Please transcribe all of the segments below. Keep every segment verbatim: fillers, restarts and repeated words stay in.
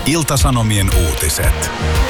Ilta-Sanomien uutiset.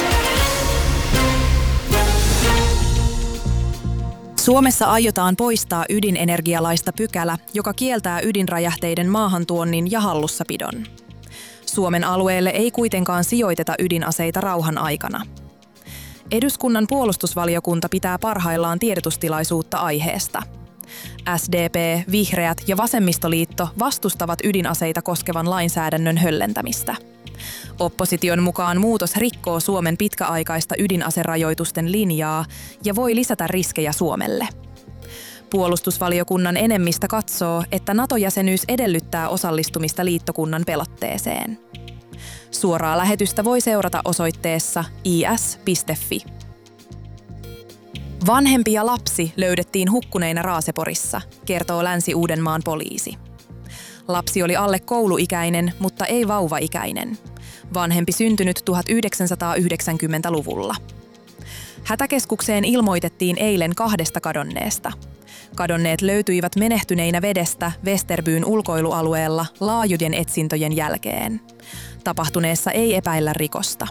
Suomessa aiotaan poistaa ydinenergialaista pykälä, joka kieltää ydinräjähteiden maahantuonnin ja hallussapidon. Suomen alueelle ei kuitenkaan sijoiteta ydinaseita rauhan aikana. Eduskunnan puolustusvaliokunta pitää parhaillaan tiedotustilaisuutta aiheesta. S D P, Vihreät ja Vasemmistoliitto vastustavat ydinaseita koskevan lainsäädännön höllentämistä. Opposition mukaan muutos rikkoo Suomen pitkäaikaista ydinaserajoitusten linjaa ja voi lisätä riskejä Suomelle. Puolustusvaliokunnan enemmistö katsoo, että NATO-jäsenyys edellyttää osallistumista liittokunnan pelotteeseen. Suoraa lähetystä voi seurata osoitteessa i s piste f i. Vanhempi ja lapsi löydettiin hukkuneina Raaseporissa, kertoo Länsi-Uudenmaan poliisi. Lapsi oli alle kouluikäinen, mutta ei vauvaikäinen. Vanhempi syntynyt tuhatyhdeksänsataayhdeksänkymmentäluvulla. Hätäkeskukseen ilmoitettiin eilen kahdesta kadonneesta. Kadonneet löytyivät menehtyneinä vedestä Vesterbyn ulkoilualueella laajojen etsintöjen jälkeen. Tapahtuneessa ei epäillä rikosta.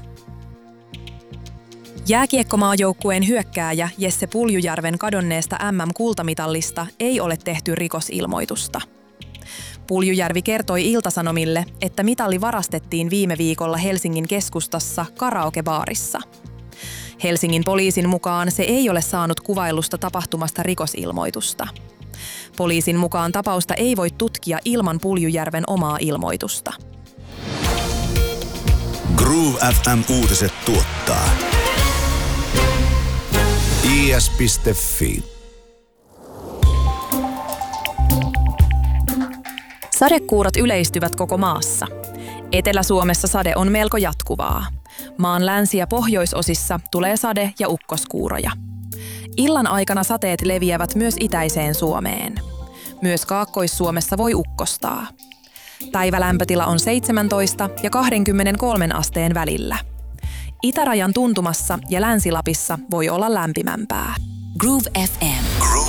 Jääkiekkomaajoukkueen hyökkääjä Jesse Puljujärven kadonneesta M M-kultamitalista ei ole tehty rikosilmoitusta. Puljujärvi kertoi Ilta-Sanomille, että mitalli varastettiin viime viikolla Helsingin keskustassa karaokebaarissa. Helsingin poliisin mukaan se ei ole saanut kuvailusta tapahtumasta rikosilmoitusta. Poliisin mukaan tapausta ei voi tutkia ilman Puljujärven omaa ilmoitusta. Groove F M-uutiset tuottaa i s piste f i. Sadekuurot yleistyvät koko maassa. Etelä-Suomessa sade on melko jatkuvaa. Maan länsi- ja pohjoisosissa tulee sade- ja ukkoskuuroja. Illan aikana sateet leviävät myös itäiseen Suomeen. Myös Kaakkois-Suomessa voi ukkostaa. Päivälämpötila on seitsemäntoista ja kaksikymmentäkolme asteen välillä. Itärajan tuntumassa ja Länsi-Lapissa voi olla lämpimämpää. Groove F M.